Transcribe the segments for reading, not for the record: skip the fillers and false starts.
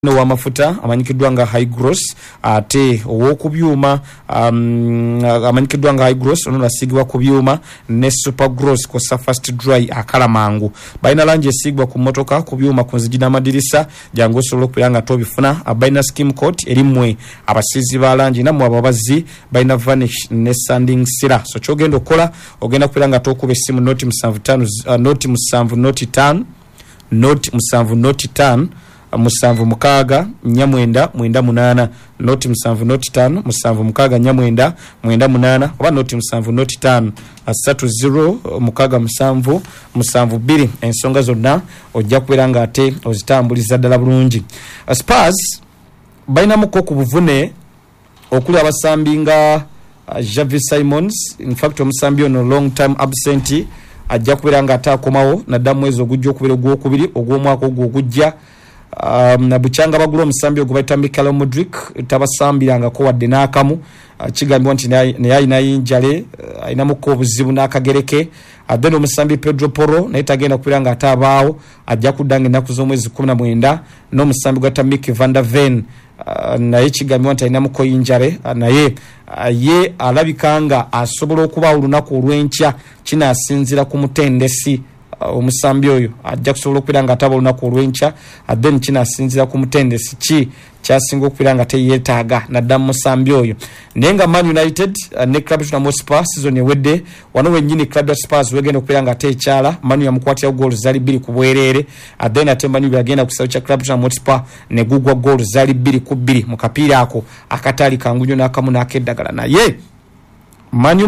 no wamafuta amanyikiddwa nga high gross ate owokubyuma amanyikiddwa nga high gross ono nasigibwa ku byuma ne super gross ko fast dry akala mangu baina lanji esigibwa ku motoka ku byuma ku nzigi n'amadirisa jangu osobola okupiranga tobifuna baina skim coat erimwe abasizi ba lanji namwe ababazi baina vanish ne sanding sira so kyogenda okola ogenda kupiranga tokuba essimu noti 75 noti 7 noti 5 noti 7 noti 5 musanvu mukaga nyamwenda mwenda munana noti musanvu noti 5 musanvu mukaga nyamwenda mwenda munana oba noti musanvu noti 5 30 mukaga musanvu musanvu 2 ensonga zonna ojja kuberanga ate ozitambuliza ddala bulungi. Spurs baina muko ku buvune okuli abasambi nga Javi Simons, in fact omusambi ono long time absent ajja kuberanga atakomawo naddamu ezo ogujja okubera ogwokubiri ogw'omwaka ogujja. Na buchanga bagulo musambi ogubaita Mikhailo Mudryk tabasambiranga ko wadde nakamu kigambibwa nti ne ayina injale ayina muko obuzibu n'akagereke adeno musambi Pedro Porro naye tagenda kupiranga atabaawo ajja kudanga ennaku z'omwezi 19 n'omusambi gwata Mick van der Ven naye kigambibwa nti ayina muko injale naye ye alabikanga asobola okuba olunaku olw'enkya kinasinzira ku mutendesi omusambi oyo ajja kusobola okupiranga ataba olunaku olw'enkya then kinasinzira ku mutendesi ki kyasinga okupiranga teyetaaga naddamu musambi oyo naye nga Man United ne Club Tottenham Hotspur season ewedde wano wennyini Club ya Spurs wegenda okupiranga teekyala Manu yamukwatira goal zali 2 ku bwereere then ate Manu yagenda ku kisawo kya Club Tottenham Hotspur ne gugwa goal zali 2 ku 2 mu kapiira ako akatali kangunyo n'akamu n'akeddagala naye Manu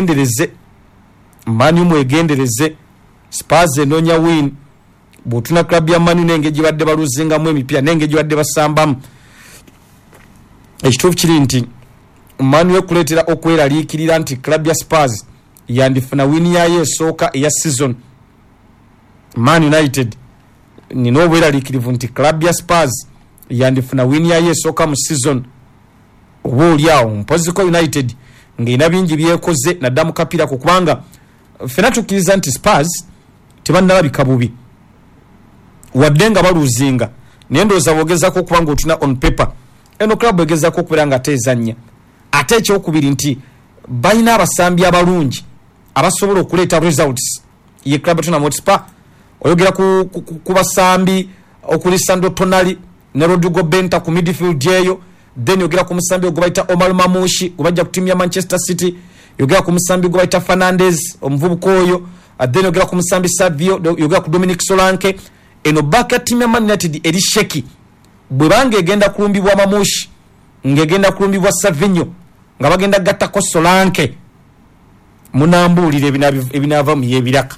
mwegendereze Spurs enonya win butuna club ya Manu nenge gibadde baluzinga mu emipya nenge gibadde basambamu ekituufu kiri nti Manu ekuleetera okweraliikirira nti club ya Spurs yandifuna win yayo esooka eya season. Man United nina obweraliikirivu nti club ya Spurs yandifuna win yayo esooka mu season oba oliawo mpoziko United ng'erina bingi byekoze naddamu kapiira ku kubanga fena tukkiriza nti Spurs tebannalabika bubi wadde nga baluzinga naye ndowooza boogezako okuba nga otuna on paper eno club egezako okubeera nga teezannya ate ekyokubiri nti balina abasambi abalungi abasobola okuleeta results ye Club Tottenham Hotspur oyogera ku basambi okuli Sandro Tonali ne Rodrigo Benta ku midfield eyo then yogera ku musambi ogubayita Omar Mamushi gubajja ku timu ya Manchester City yogera ku musambi ogubayita Fernandes omuvubuka oyo then yogera ku musambi Savio yogera ku Dominic Solanke eno baka timu ya Man United eri sheki bwe bange egenda kulumbibwa Mamushi ngegenda kulumbibwa Savinho nga bagenda gatta ko Solanke munambulire ebinava mu yebiraka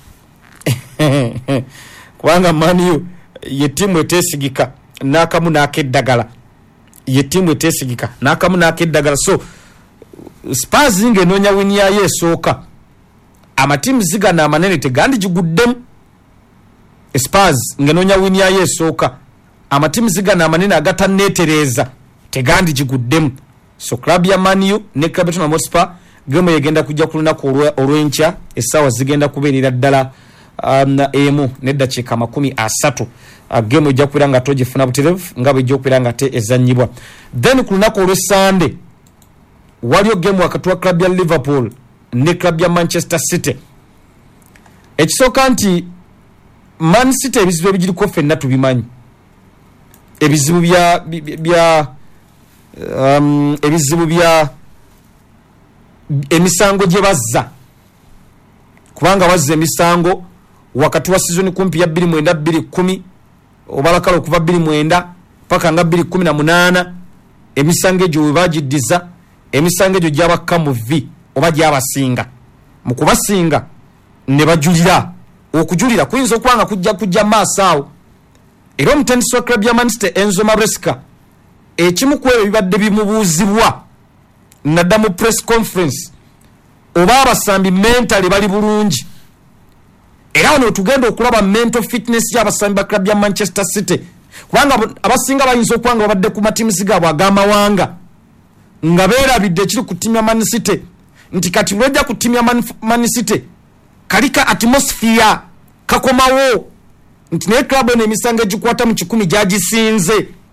kubanga Man ye timu etesigika n'akamu n'akeddagala ye timu etesigika n'akamu n'akeddagala so Spurs ng'enoonya wini yayo esooka amatimu zigana amanene tegandi giguddemu Spurs ng'enoonya wini yayo esooka amatimu zigana amanene agatanneetereeza tegandi giguddemu so club ya Man U ne Club Tottenham Hotspur gemu yegenda kujja ku lunaku olw'enkya essaawa zigenda kubeerera ddala emu n'eddakiika 30 gemu ejja kubeera nga togifuna buterevu nga bw'ejja okubeera nga te ezannyibwa then ku lunaku olw'essande waliyo gemu wakati wa club ya Liverpool ne club ya Manchester City ekisooka nti Man City ebizibu ebigiriko ffenna tubimanyi ebizibu bya emisango gye bazza kubanga bazza emisango wakati wa season kumpi ya 2009-2010 obalakala okuva 2009 paka nga 2018 emisango egyo webagiddiza emisango egyo gyabakka mu V oba gyabasinga mu kubasinga ne bajulira okujulira kuyinza okubanga kujja maaso awo era omutendesi wa club ya Manchester Enzo Maresca ekimu ku ebyo bibadde bimubuuzibwa nadda mu press conference oba abasambi mentally bali bulungi era wano tugenda okulaba mental fitness y'abasambi ba club ya Manchester City kubanga abasinga bayinza okubanga babadde ku matimu gaabwe ag'amawanga nga beerabidde ekiri ku timu ya Man City nti kati lwojja ku timu ya Man City kalika atmosphere kakomawo nti naye club eno emisango egikwata mu 10 gyagisinze